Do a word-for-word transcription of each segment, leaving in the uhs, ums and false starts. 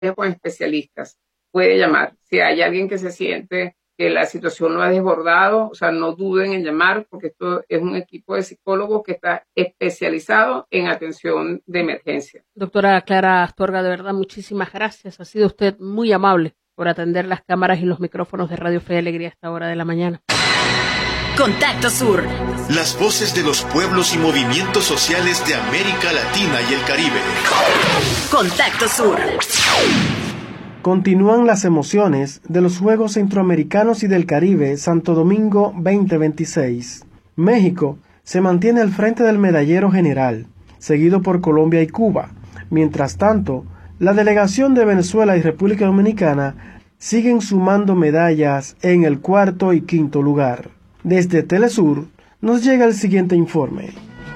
con especialistas, puede llamar. Si hay alguien que se siente que la situación lo ha desbordado, o sea, no duden en llamar, porque esto es un equipo de psicólogos que está especializado en atención de emergencia. Doctora Clara Astorga, de verdad, muchísimas gracias. Ha sido usted muy amable por atender las cámaras y los micrófonos de Radio Fe y Alegría a esta hora de la mañana. Contacto Sur. Las voces de los pueblos y movimientos sociales de América Latina y el Caribe. Contacto Sur. Continúan las emociones de los Juegos Centroamericanos y del Caribe Santo Domingo veinte veintiséis. México se mantiene al frente del medallero general, seguido por Colombia y Cuba. Mientras tanto, la delegación de Venezuela y República Dominicana siguen sumando medallas en el cuarto y quinto lugar. Desde Telesur nos llega el siguiente informe.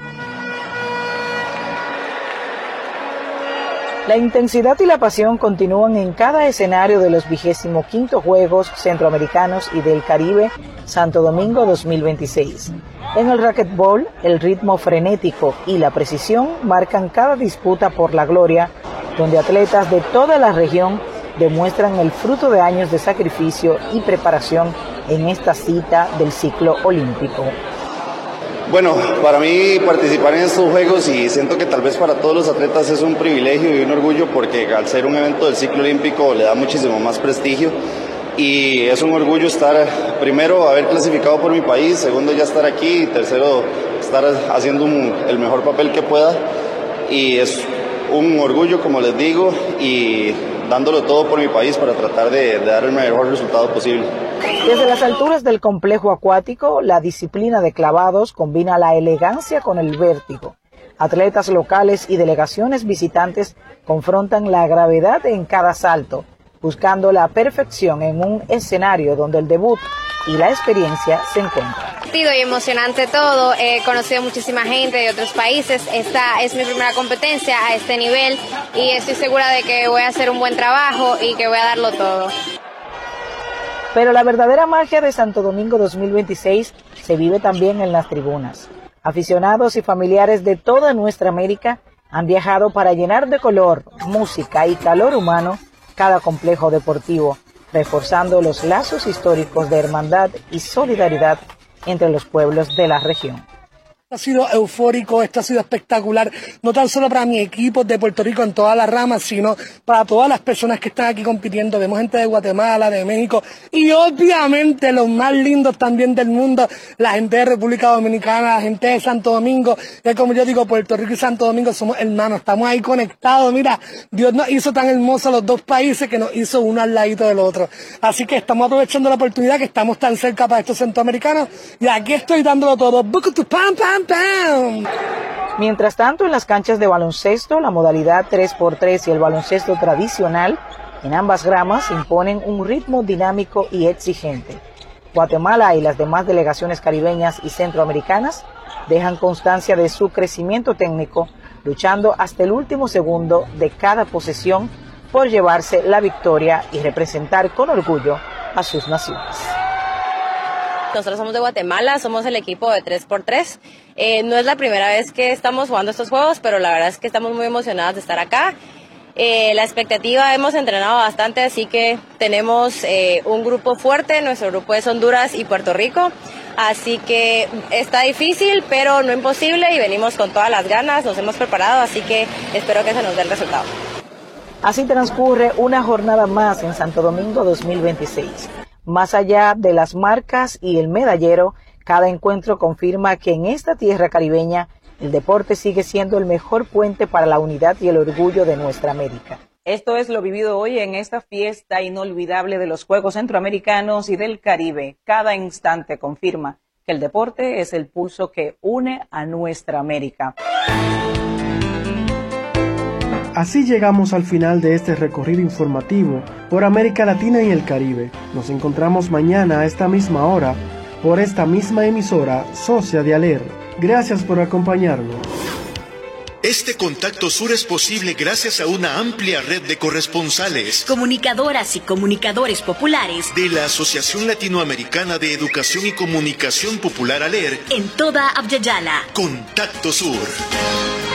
La intensidad y la pasión continúan en cada escenario de los vigésimo quinto Juegos Centroamericanos y del Caribe Santo Domingo dos mil veintiséis. En el racquetball, el ritmo frenético y la precisión marcan cada disputa por la gloria, donde atletas de toda la región demuestran el fruto de años de sacrificio y preparación en esta cita del ciclo olímpico. Bueno, para mí participar en estos Juegos, y siento que tal vez para todos los atletas es un privilegio y un orgullo, porque al ser un evento del ciclo olímpico le da muchísimo más prestigio, y es un orgullo estar, primero, haber clasificado por mi país, segundo, ya estar aquí, y tercero, estar haciendo un, el mejor papel que pueda, y es un orgullo, como les digo, y dándolo todo por mi país para tratar de, de dar el mejor resultado posible. Desde las alturas del complejo acuático, la disciplina de clavados combina la elegancia con el vértigo. Atletas locales y delegaciones visitantes confrontan la gravedad en cada salto, buscando la perfección en un escenario donde el debut y la experiencia se encuentran. Divertido y emocionante todo, he conocido muchísima gente de otros países, esta es mi primera competencia a este nivel y estoy segura de que voy a hacer un buen trabajo y que voy a darlo todo. Pero la verdadera magia de Santo Domingo dos mil veintiséis se vive también en las tribunas. Aficionados y familiares de toda nuestra América han viajado para llenar de color, música y calor humano cada complejo deportivo, reforzando los lazos históricos de hermandad y solidaridad entre los pueblos de la región. Ha sido eufórico, esto ha sido espectacular, no tan solo para mi equipo de Puerto Rico en todas las ramas, sino para todas las personas que están aquí compitiendo. Vemos gente de Guatemala, de México y obviamente los más lindos también del mundo, la gente de República Dominicana, la gente de Santo Domingo, que como yo digo, Puerto Rico y Santo Domingo somos hermanos, estamos ahí conectados. Mira, Dios nos hizo tan hermosos los dos países que nos hizo uno al ladito del otro. Así que estamos aprovechando la oportunidad que estamos tan cerca para estos centroamericanos y aquí estoy dándolo todo. ¡Pam, pam! Mientras tanto, en las canchas de baloncesto, la modalidad tres por tres y el baloncesto tradicional, en ambas gramas imponen un ritmo dinámico y exigente. Guatemala y las demás delegaciones caribeñas y centroamericanas dejan constancia de su crecimiento técnico, luchando hasta el último segundo de cada posesión por llevarse la victoria y representar con orgullo a sus naciones. Nosotros somos de Guatemala, somos el equipo de tres por tres. Eh, no es la primera vez que estamos jugando estos juegos, pero la verdad es que estamos muy emocionadas de estar acá. Eh, la expectativa, hemos entrenado bastante, así que tenemos eh, un grupo fuerte. Nuestro grupo es Honduras y Puerto Rico. Así que está difícil, pero no imposible, y venimos con todas las ganas, nos hemos preparado, así que espero que se nos dé el resultado. Así transcurre una jornada más en Santo Domingo dos mil veintiséis. Más allá de las marcas y el medallero, cada encuentro confirma que en esta tierra caribeña el deporte sigue siendo el mejor puente para la unidad y el orgullo de nuestra América. Esto es lo vivido hoy en esta fiesta inolvidable de los Juegos Centroamericanos y del Caribe. Cada instante confirma que el deporte es el pulso que une a nuestra América. Así llegamos al final de este recorrido informativo por América Latina y el Caribe. Nos encontramos mañana a esta misma hora por esta misma emisora, Socia de Aler. Gracias por acompañarnos. Este Contacto Sur es posible gracias a una amplia red de corresponsales, comunicadoras y comunicadores populares de la Asociación Latinoamericana de Educación y Comunicación Popular ALER en toda Abya Yala. Contacto Sur.